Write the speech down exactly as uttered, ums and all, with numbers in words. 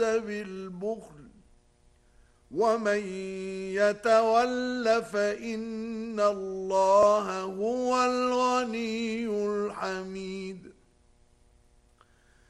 بالبخل ومن يتول فإن الله هو الغني الحميد.